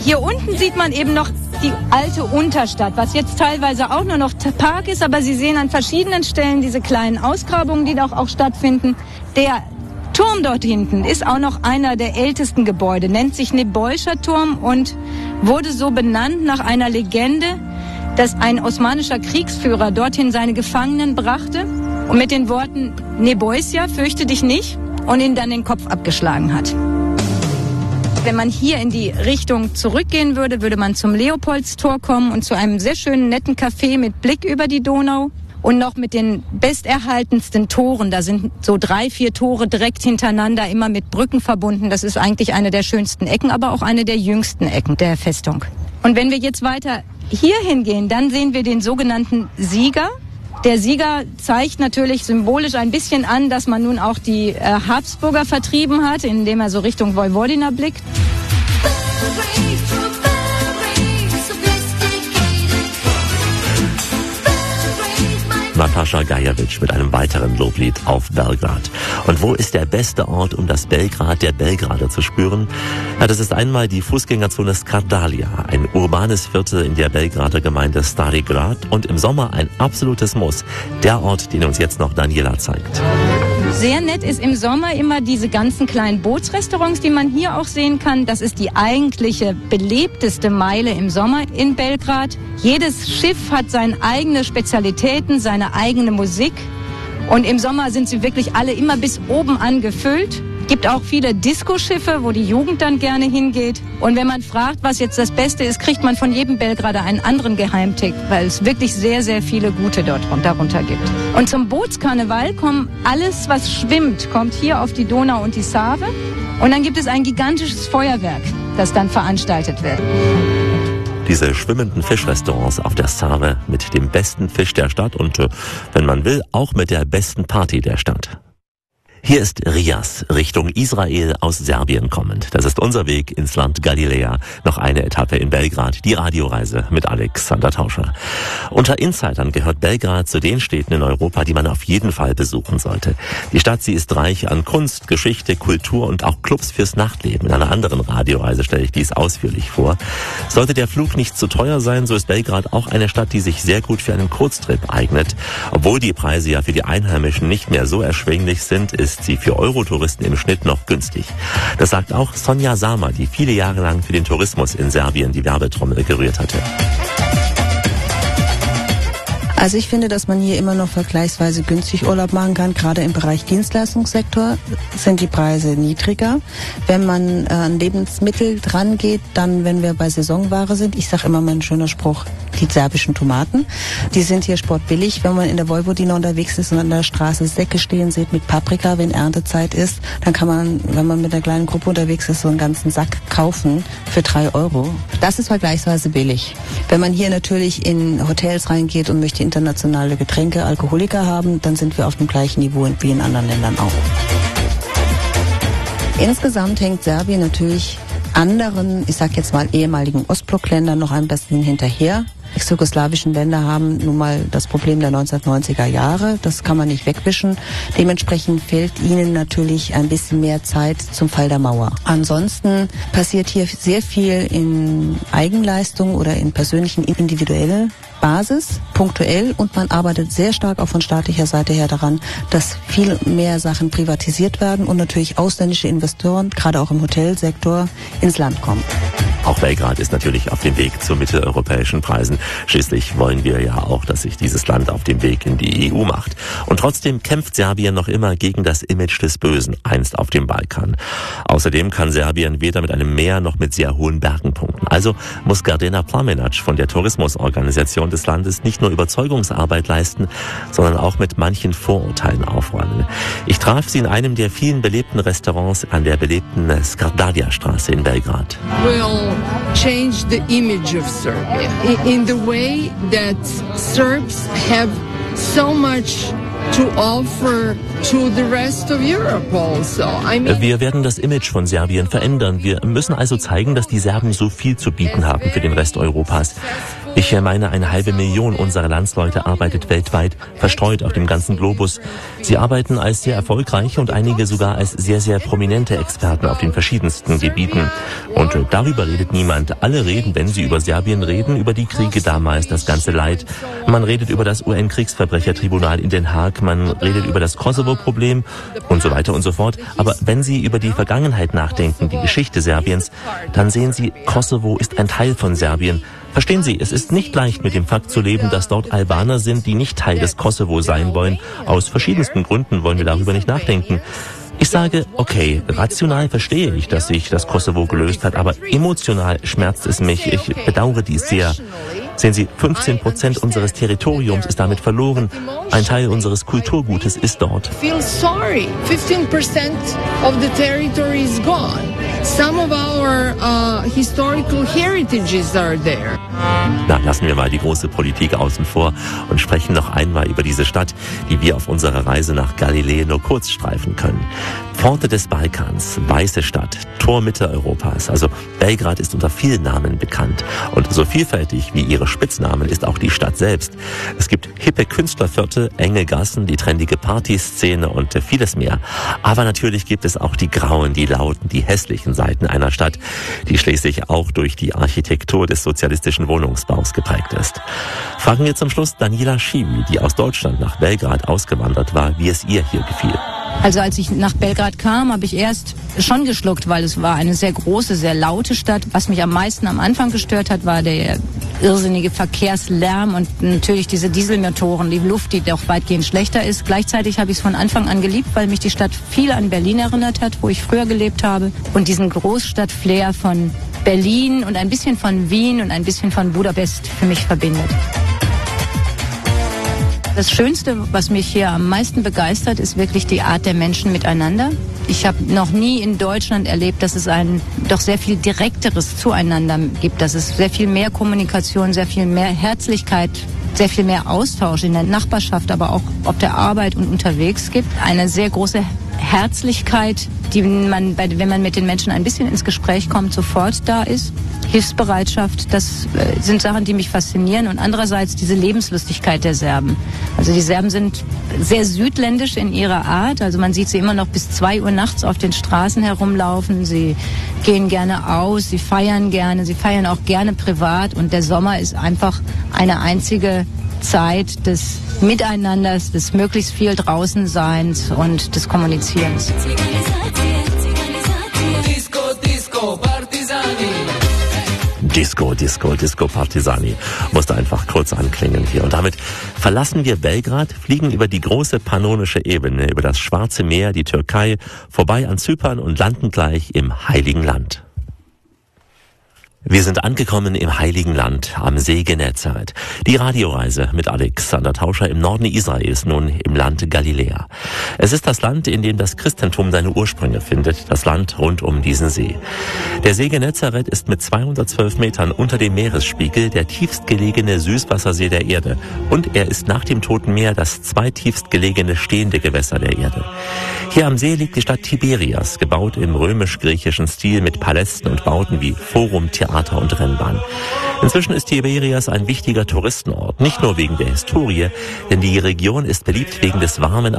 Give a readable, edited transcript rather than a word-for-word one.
Hier unten sieht man eben noch die alte Unterstadt, was jetzt teilweise auch nur noch Park ist, aber Sie sehen an verschiedenen Stellen diese kleinen Ausgrabungen, die da auch stattfinden. Der Turm dort hinten ist auch noch einer der ältesten Gebäude, nennt sich Nebojscher Turm und wurde so benannt nach einer Legende, dass ein osmanischer Kriegsführer dorthin seine Gefangenen brachte und mit den Worten Nebojsja, fürchte dich nicht, und ihnen dann den Kopf abgeschlagen hat. Wenn man hier in die Richtung zurückgehen würde, würde man zum Leopoldstor kommen und zu einem sehr schönen, netten Café mit Blick über die Donau und noch mit den besterhaltensten Toren. Da sind so 3, 4 Tore direkt hintereinander, immer mit Brücken verbunden. Das ist eigentlich eine der schönsten Ecken, aber auch eine der jüngsten Ecken der Festung. Und wenn wir jetzt weiter hier hingehen, dann sehen wir den sogenannten Sieger. Der Sieger zeigt natürlich symbolisch ein bisschen an, dass man nun auch die Habsburger vertrieben hat, indem er so Richtung Vojvodina blickt. Natascha Gajewitsch mit einem weiteren Loblied auf Belgrad. Und wo ist der beste Ort, um das Belgrad der Belgrader zu spüren? Ja, das ist einmal die Fußgängerzone Skardalia, ein urbanes Viertel in der Belgrader Gemeinde Stari Grad und im Sommer ein absolutes Muss. Der Ort, den uns jetzt noch Daniela zeigt. Sehr nett ist im Sommer immer diese ganzen kleinen Bootsrestaurants, die man hier auch sehen kann. Das ist die eigentliche belebteste Meile im Sommer in Belgrad. Jedes Schiff hat seine eigenen Spezialitäten, seine eigene Musik. Und im Sommer sind sie wirklich alle immer bis oben angefüllt. Gibt auch viele Diskoschiffe, wo die Jugend dann gerne hingeht. Und wenn man fragt, was jetzt das Beste ist, kriegt man von jedem Belgrader einen anderen Geheimtipp, weil es wirklich sehr, sehr viele gute darunter gibt. Und zum Bootskarneval kommt alles, was schwimmt, kommt hier auf die Donau und die Save. Und dann gibt es ein gigantisches Feuerwerk, das dann veranstaltet wird. Diese schwimmenden Fischrestaurants auf der Save mit dem besten Fisch der Stadt und, wenn man will, auch mit der besten Party der Stadt. Hier ist Rias, Richtung Israel aus Serbien kommend. Das ist unser Weg ins Land Galiläa. Noch eine Etappe in Belgrad, die Radioreise mit Alexander Tauscher. Unter Insidern gehört Belgrad zu den Städten in Europa, die man auf jeden Fall besuchen sollte. Die Stadt, sie ist reich an Kunst, Geschichte, Kultur und auch Clubs fürs Nachtleben. In einer anderen Radioreise stelle ich dies ausführlich vor. Sollte der Flug nicht zu teuer sein, so ist Belgrad auch eine Stadt, die sich sehr gut für einen Kurztrip eignet. Obwohl die Preise ja für die Einheimischen nicht mehr so erschwinglich sind, ist sie für Eurotouristen im Schnitt noch günstig. Das sagt auch Sonja Sama, die viele Jahre lang für den Tourismus in Serbien die Werbetrommel gerührt hatte. Also ich finde, dass man hier immer noch vergleichsweise günstig Urlaub machen kann. Gerade im Bereich Dienstleistungssektor sind die Preise niedriger. Wenn man an Lebensmittel dran geht, dann, wenn wir bei Saisonware sind, ich sage immer mal ein schöner Spruch, die serbischen Tomaten, die sind hier sportbillig. Wenn man in der Vojvodina unterwegs ist und an der Straße Säcke stehen sieht mit Paprika, wenn Erntezeit ist, dann kann man, wenn man mit einer kleinen Gruppe unterwegs ist, so einen ganzen Sack kaufen für 3 Euro. Das ist vergleichsweise billig. Wenn man hier natürlich in Hotels reingeht und möchte internationale Getränke, Alkoholiker haben, dann sind wir auf dem gleichen Niveau wie in anderen Ländern auch. Insgesamt hängt Serbien natürlich anderen, ich sag jetzt mal ehemaligen Ostblockländern noch ein bisschen hinterher. Ex-jugoslawischen Länder haben nun mal das Problem der 1990er Jahre. Das kann man nicht wegwischen. Dementsprechend fehlt ihnen natürlich ein bisschen mehr Zeit zum Fall der Mauer. Ansonsten passiert hier sehr viel in Eigenleistung oder in persönlichen, individuellen Basis, punktuell, und man arbeitet sehr stark auch von staatlicher Seite her daran, dass viel mehr Sachen privatisiert werden und natürlich ausländische Investoren, gerade auch im Hotelsektor, ins Land kommen. Auch Belgrad ist natürlich auf dem Weg zu mitteleuropäischen Preisen. Schließlich wollen wir ja auch, dass sich dieses Land auf dem Weg in die EU macht. Und trotzdem kämpft Serbien noch immer gegen das Image des Bösen, einst auf dem Balkan. Außerdem kann Serbien weder mit einem Meer noch mit sehr hohen Bergen punkten. Also muss Gardena Plamenac von der Tourismusorganisation des Landes nicht nur Überzeugungsarbeit leisten, sondern auch mit manchen Vorurteilen aufräumen. Ich traf sie in einem der vielen belebten Restaurants an der belebten Skardalia-Straße in Belgrad. Will change the image of Serbia in the way that Serbs have so much to offer to the rest of Europe also. Wir werden das Image von Serbien verändern. Wir müssen also zeigen, dass die Serben so viel zu bieten haben für den Rest Europas. Ich meine, 1,5 Million unserer Landsleute arbeitet weltweit, verstreut auf dem ganzen Globus. Sie arbeiten als sehr erfolgreiche und einige sogar als sehr, sehr prominente Experten auf den verschiedensten Gebieten. Und darüber redet niemand. Alle reden, wenn sie über Serbien reden, über die Kriege damals, das ganze Leid. Man redet über das UN-Kriegsverbrechertribunal in Den Haag, man redet über das Kosovo-Problem und so weiter und so fort. Aber wenn Sie über die Vergangenheit nachdenken, die Geschichte Serbiens, dann sehen Sie, Kosovo ist ein Teil von Serbien. Verstehen Sie, es ist nicht leicht, mit dem Fakt zu leben, dass dort Albaner sind, die nicht Teil des Kosovo sein wollen. Aus verschiedensten Gründen wollen wir darüber nicht nachdenken. Ich sage, okay, rational verstehe ich, dass sich das Kosovo gelöst hat, aber emotional schmerzt es mich. Ich bedauere dies sehr. Sehen Sie, 15% unseres Territoriums ist damit verloren. Ein Teil unseres Kulturgutes ist dort. Feel sorry. 15% of the territory is gone. Some of our historical heritages are there. Na, lassen wir mal die große Politik außen vor und sprechen noch einmal über diese Stadt, die wir auf unserer Reise nach Galiläa nur kurz streifen können. Pforte des Balkans, weiße Stadt, Tormitte Europas. Also Belgrad ist unter vielen Namen bekannt. Und so vielfältig wie ihre Spitznamen ist auch die Stadt selbst. Es gibt hippe Künstlerviertel, enge Gassen, die trendige Partyszene und vieles mehr. Aber natürlich gibt es auch die grauen, die lauten, die hässlichen Seiten einer Stadt, die schließlich auch durch die Architektur des sozialistischen Wohnungsbaus geprägt ist. Fragen wir zum Schluss Daniela Schimi, die aus Deutschland nach Belgrad ausgewandert war, wie es ihr hier gefiel. Also als ich nach Belgrad kam, habe ich erst schon geschluckt, weil es war eine sehr große, sehr laute Stadt. Was mich am meisten am Anfang gestört hat, war der irrsinnige Verkehrslärm und natürlich diese Dieselmotoren, die Luft, die doch weitgehend schlechter ist. Gleichzeitig habe ich es von Anfang an geliebt, weil mich die Stadt viel an Berlin erinnert hat, wo ich früher gelebt habe. Und diesen Großstadt-Flair von Berlin und ein bisschen von Wien und ein bisschen von Budapest für mich verbindet. Das Schönste, was mich hier am meisten begeistert, ist wirklich die Art der Menschen miteinander. Ich habe noch nie in Deutschland erlebt, dass es ein doch sehr viel direkteres Zueinander gibt, dass es sehr viel mehr Kommunikation, sehr viel mehr Herzlichkeit, sehr viel mehr Austausch in der Nachbarschaft, aber auch auf der Arbeit und unterwegs gibt. Eine sehr große Herzlichkeit, die man, wenn man mit den Menschen ein bisschen ins Gespräch kommt, sofort da ist. Hilfsbereitschaft, das sind Sachen, die mich faszinieren. Und andererseits diese Lebenslustigkeit der Serben. Also die Serben sind sehr südländisch in ihrer Art. Also man sieht sie immer noch bis 2 Uhr nachts auf den Straßen herumlaufen. Sie gehen gerne aus, sie feiern auch gerne privat. Und der Sommer ist einfach eine einzige Zeit des Miteinanders, des möglichst viel Draußenseins und des Kommunizierens. Disco Partisani musste einfach kurz anklingen hier. Und damit verlassen wir Belgrad, fliegen über die große Pannonische Ebene, über das Schwarze Meer, die Türkei, vorbei an Zypern und landen gleich im Heiligen Land. Wir sind angekommen im Heiligen Land, am See Genezareth. Die Radioreise mit Alexander Tauscher im Norden Israels, nun im Land Galiläa. Es ist das Land, in dem das Christentum seine Ursprünge findet, das Land rund um diesen See. Der See Genezareth ist mit 212 Metern unter dem Meeresspiegel der tiefstgelegene Süßwassersee der Erde. Und er ist nach dem Toten Meer das zweitiefstgelegene stehende Gewässer der Erde. Hier am See liegt die Stadt Tiberias, gebaut im römisch-griechischen Stil mit Palästen und Bauten wie Forum, Theater und Rennbahn. Inzwischen ist Tiberias ein wichtiger Touristenort, nicht nur wegen der Historie, denn die Region ist beliebt wegen des warmen